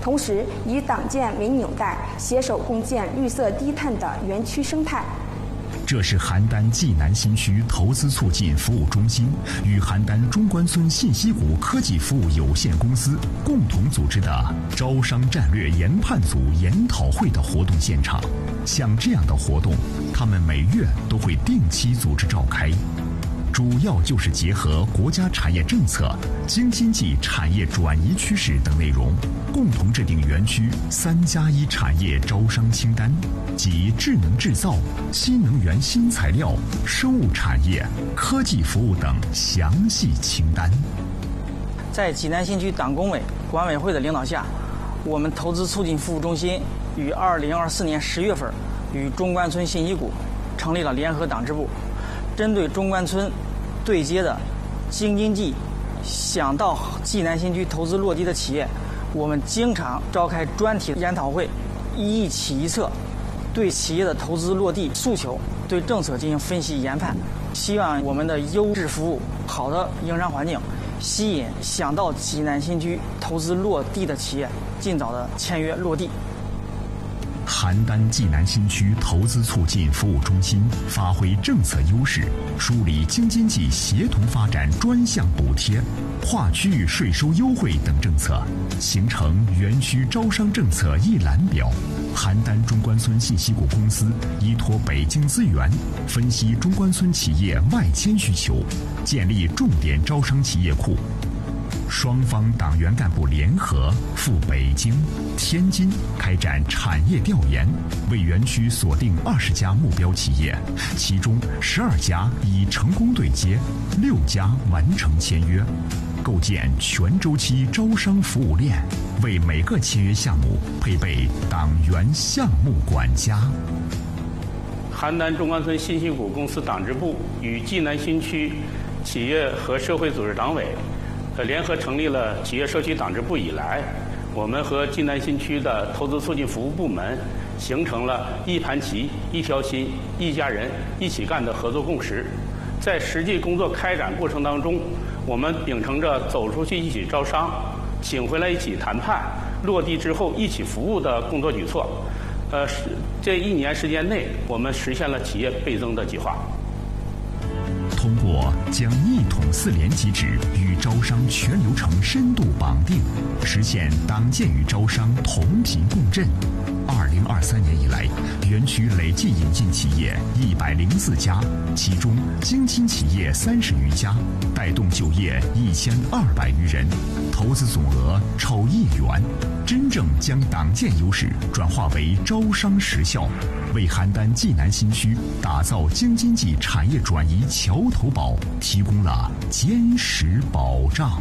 同时以党建为纽带，携手共建绿色低碳的园区生态。 这是邯郸济南新区投资促进服务中心与邯郸中关村信息谷科技服务有限公司共同组织的招商战略研判组研讨会的活动现场。像这样的活动，他们每月都会定期组织召开，主要就是结合国家产业政策、京津冀产业转移趋势等内容，共同制定园区3+1产业招商清单，即智能制造、新能源新材料、生物产业、科技服务等详细清单。 在济南新区党工委、管委会的领导下，我们投资促进服务中心于2024年10月份与中关村信息谷成立了联合党支部，针对中关村对接的京津冀想到济南新区投资落地的企业，我们经常召开专题研讨会，一企一策，对企业的投资落地诉求、对政策进行分析研判，希望我们的优质服务、好的营商环境，吸引想到济南新区投资落地的企业尽早的签约落地。 邯郸济南新区投资促进服务中心发挥政策优势，梳理京津冀协同发展专项补贴、跨区域税收优惠等政策，形成园区招商政策一览表。邯郸中关村信息谷公司依托北京资源，分析中关村企业外迁需求，建立重点招商企业库。双方党员干部联合赴北京、天津开展产业调研，为园区锁定20家目标企业，其中12家已成功对接，6家完成签约，构建全周期招商服务链，为每个签约项目配备党员项目管家。 邯郸中关村信息谷公司党支部与济南新区企业和社会组织党委联合成立了企业社区党支部以来，我们和济南新区的投资促进服务部门形成了一盘棋、一条心、一家人、一起干的合作共识。在实际工作开展过程当中，我们秉承着走出去一起招商、请回来一起谈判、落地之后一起服务的工作举措。这1年时间内，我们实现了企业倍增的计划。 通过将一统4联机制与招商全流程深度绑定，实现党建与招商同频共振。2023年以来，园区累计引进企业104家，其中京津企业30余家，带动就业1200余人，投资总额超1亿元，真正将党建优势转化为招商实效，为邯郸济南新区打造京津冀产业转移桥头堡提供了坚实保障。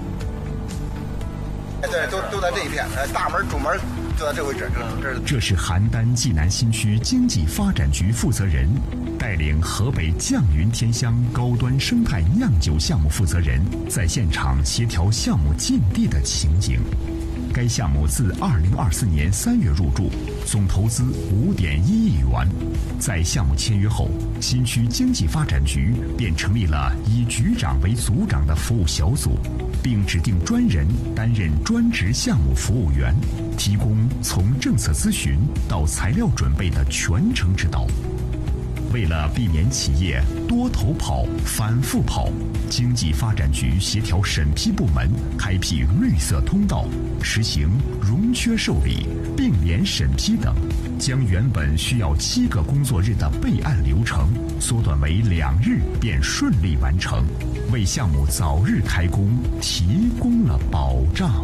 对，都在这一片，大门主门就在这位置。 这是邯郸济南新区经济发展局负责人带领河北绛云天香高端生态酿酒项目负责人在现场协调项目进地的情景。该项目自2024年3月入驻，总投资5.1亿元。在项目签约后，新区经济发展局便成立了以局长为组长的服务小组，并指定专人担任专职项目服务员，提供从政策咨询到材料准备的全程指导。为了避免企业多头跑、反复跑，经济发展局协调审批部门开辟绿色通道，实行融缺受理、并联审批等，将原本需要7个工作日的备案流程缩短为2日便顺利完成，为项目早日开工提供了保障。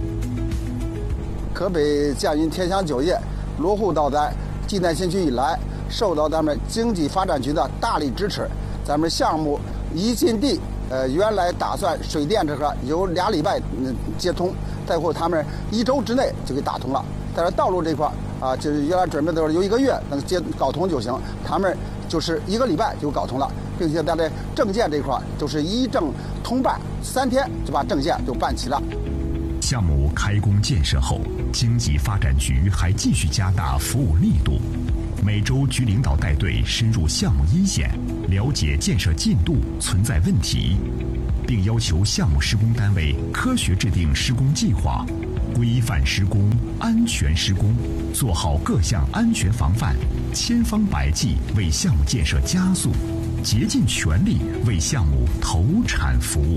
河北绛云天香酒业落户到咱济南新区以来，受到咱们经济发展局的大力支持，咱们项目一进地，原来打算水电这个有2礼拜接通，再后他们1周之内就给打通了。但是道路这块啊，就是原来准备的有1个月能搞通就行，他们就是1个礼拜就搞通了，并且在这证件这块就是一证通办，3天就把证件就办齐了。 项目开工建设后，经济发展局还继续加大服务力度，每周局领导带队深入项目一线，了解建设进度存在问题，并要求项目施工单位科学制定施工计划， 规范施工、安全施工，做好各项安全防范，千方百计为项目建设加速，竭尽全力为项目投产服务。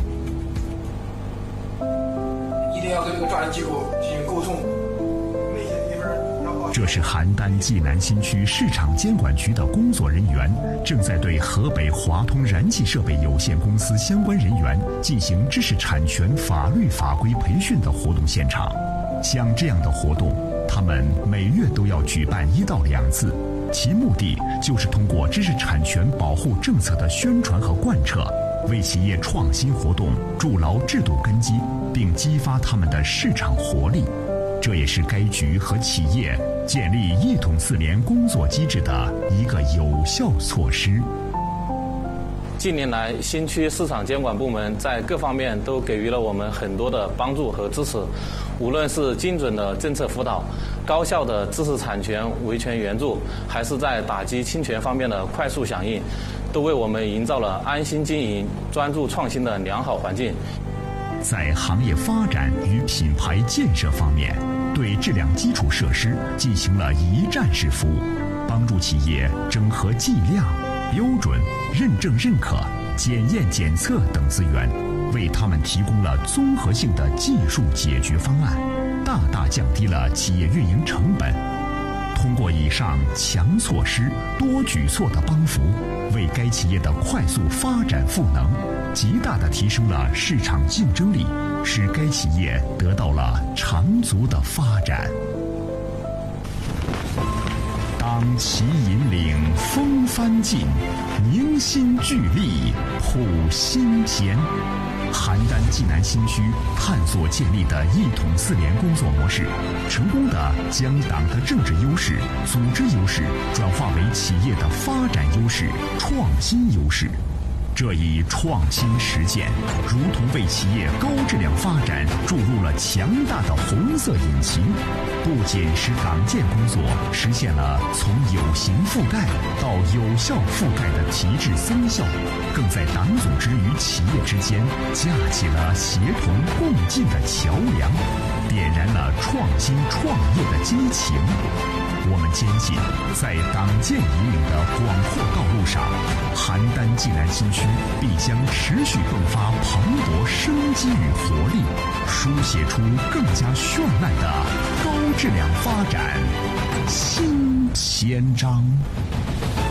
一定要跟这个抓人机构进行沟通，危险地方要报。 这是邯郸济南新区市场监管局的工作人员正在对河北华通燃气设备有限公司相关人员进行知识产权法律法规培训的活动现场。像这样的活动，他们每月都要举办1到2次，其目的就是通过知识产权保护政策的宣传和贯彻，为企业创新活动筑牢制度根基，并激发他们的市场活力。这也是该局和企业建立一统4联工作机制的一个有效措施。 近年来，新区市场监管部门在各方面都给予了我们很多的帮助和支持，无论是精准的政策辅导、高效的知识产权维权援助，还是在打击侵权方面的快速响应，都为我们营造了安心经营、专注创新的良好环境。 在行业发展与品牌建设方面，对质量基础设施进行了一站式服务，帮助企业整合计量、标准、认证认可、检验检测等资源，为他们提供了综合性的技术解决方案，大大降低了企业运营成本。通过以上强措施、多举措的帮扶，为该企业的快速发展赋能，极大地提升了市场竞争力，使该企业得到了长足的发展。当其引领风帆进，凝心聚力谱新篇。邯郸济南新区探索建立的一统4联工作模式，成功地将党的政治优势、组织优势转化为企业的发展优势、创新优势。这一创新实践，如同为企业高质量发展注入了强大的红色引擎，不仅使党建工作实现了从有形覆盖到有效覆盖的提质3效，更在党组织与企业之间架起了协同共进的桥梁，点燃了创新创业的激情。我们坚信，在党建引领的广阔道路上，邯郸济南新区必将持续迸发蓬勃生机与活力，书写出更加绚烂的高质量发展新篇章。